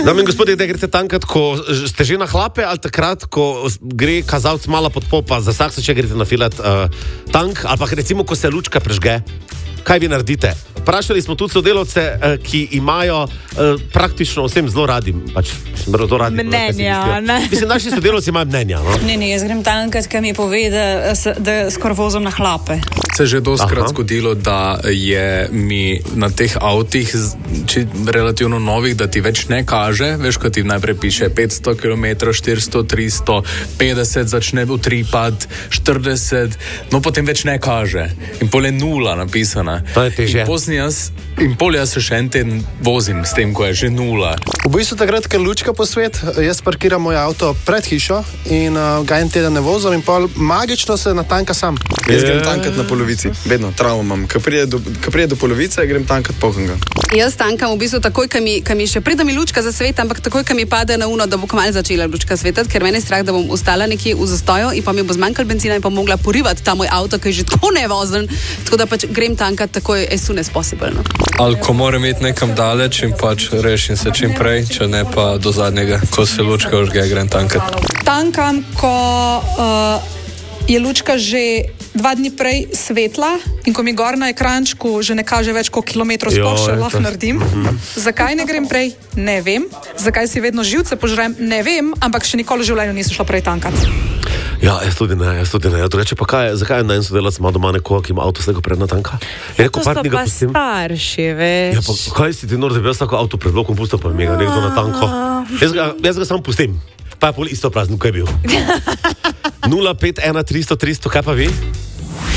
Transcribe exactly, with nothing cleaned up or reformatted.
Dame in gospodje, da greste tankat, ko ste že na hlape, ali takrat, ko gre kazalc malo pod popa, za vsak se če greste nafilat uh, tank, ali pa recimo, ko se lučka prežge, kaj vi naredite? Vprašali smo tudi sodelavce, uh, ki imajo uh, praktično vsem zelo radi, pač zelo radi. Mnenja, ne? Mislim, naši sodelavci imajo mnenja, no? Ne, ne, jaz grem tankat, kaj mi pove, da, da skoro vozim na hlape. Se je že dostkrat zgodilo, da je mi na teh avtih, či relativno novih, da ti več ne kaže, veš, ko ti najprej piše petsto kilometrov, štiristo, tristo, petdeset, začne utripati, štirideset, no potem več ne kaže. In pol je nula napisana. To je težje. In pozni jaz, in pol jaz se še en teden vozim s tem, ko je že nula. V bistvu takrat, ker lučka po svet, jaz parkiram moj avto pred hišo in uh, ga en teden ne vozim in pol magično se natanka sam. Jaz grem tankat na polovici, vedno, travmo imam. Ko prije do, ko prije do polovice, grem tankat polnega. Jaz tankam v bistvu takoj, ko mi, ko mi še pride mi lučka za svet, ampak takoj, ko mi pade na uno, da bo kmalu začela lučka svetati, ker meni je strah, da bom ostala nekje v zastoju in pa mi bo zmanjkalo benzina in pa mogla porivati ta moj avto, ki je že tako nevozen, tako da pač grem tankat takoj as soon as possible. No. Ali ko moram iti nekam daleč in pač rešim se čim prej, če ne pa do zadnjega, ko se lučka užge, grem tankat. Tankam, ko uh, je lučka že dva dni prej svetla in ko mi gor na ekrančku že ne kaže več, koliko kilometrov sploh še lahko naredim. Mm-hmm. Zakaj ne grem prej? Ne vem. Zakaj si vedno živce požrem? Ne vem, ampak še nikoli v življenju nisem šla prej tankat. Ja, jaz tudi ne, jaz tudi ne. Ja, to reče, pa kaj, zakaj je na en sodelavc ima doma nekoga, ki ima avto slego pred natanka? Ja, to so pa starši, veš. Ja, pa kaj si ti nor, da bi jaz tako avto pred blokom pustil, pa mi ga nekdo natanko? Jaz ga, jaz ga samo pustim. Pa je pol isto prazno, kaj je bil. nula pet ena tristo tristo, kaj pa vi?